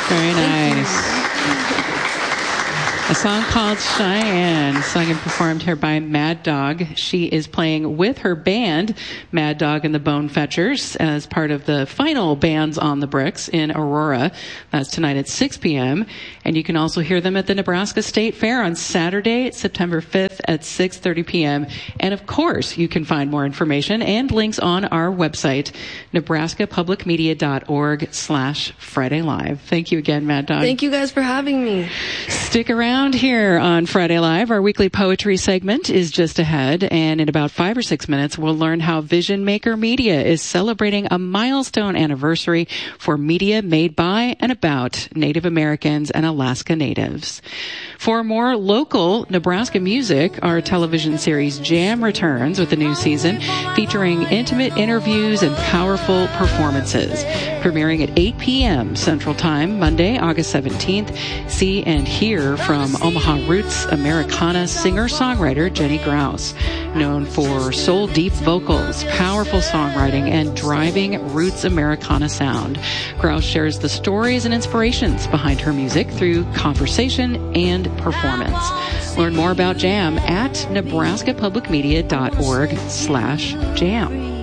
Very nice. A song called Cheyenne, sung and performed here by Mad Dog. She is playing with her band, Mad Dog and the Bone Fetchers, as part of the final Bands on the Bricks in Aurora. That's tonight at 6 p.m. And you can also hear them at the Nebraska State Fair on Saturday, September 5th at 6:30 p.m. And of course, you can find more information and links on our website, nebraskapublicmedia.org/Friday Live. Thank you again, Mad Dog. Thank you guys for having me. Stick around here on Friday Live. Our weekly poetry segment is just ahead, and in about 5 or 6 minutes, we'll learn how Vision Maker Media is celebrating a milestone anniversary for media made by and about Native Americans and Alaska Natives. For more local Nebraska music, our television series Jam returns with a new season featuring intimate interviews and powerful performances. Premiering at 8 p.m. Central Time, Monday, August 17th. See and hear from Omaha Roots Americana singer-songwriter Jenny Grouse, known for soul-deep vocals, powerful songwriting, and driving Roots Americana sound. Grouse shares the stories and inspirations behind her music through conversation and performance. Learn more about Jam at nebraskapublicmedia.org/jam.